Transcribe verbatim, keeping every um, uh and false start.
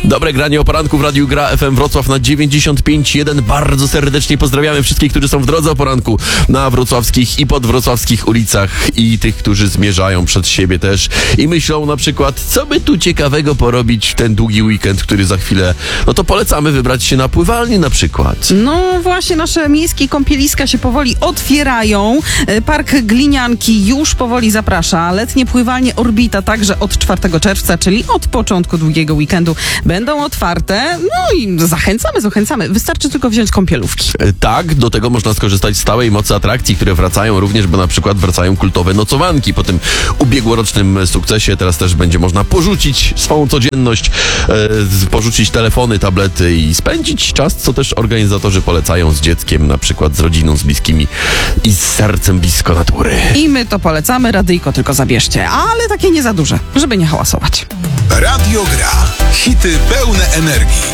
Dobre granie o poranku w Radiu Gra F M Wrocław na dziewięćdziesiąt pięć jeden. Bardzo serdecznie pozdrawiamy wszystkich, którzy są w drodze o poranku na wrocławskich i podwrocławskich ulicach i tych, którzy zmierzają przed siebie też i myślą na przykład, co by tu ciekawego porobić w ten długi weekend, który za chwilę, no to polecamy wybrać się na pływalnię na przykład. No właśnie, nasze miejskie kąpieliska się powoli otwierają. Park Glinianki już powoli zaprasza. Letnie pływalnie Orbita także od czwartego czerwca, czyli od początku długiego weekendu będą otwarte. No i zachęcamy, zachęcamy. Wystarczy tylko wziąć kąpielówki. Tak, do tego można skorzystać z stałej mocy atrakcji, które wracają również, bo na przykład wracają kultowe nocowanki. Po tym ubiegłorocznym sukcesie teraz też będzie można porzucić swoją codzienność, e, porzucić telefony, tablety i spędzić czas, co też organizatorzy polecają z dzieckiem, na przykład z rodziną, z bliskimi i z sercem blisko natury. I my to polecamy, radyjko tylko zabierzcie, ale takie nie za duże, żeby nie hałasować. Radio Gra. Hity pełne energii.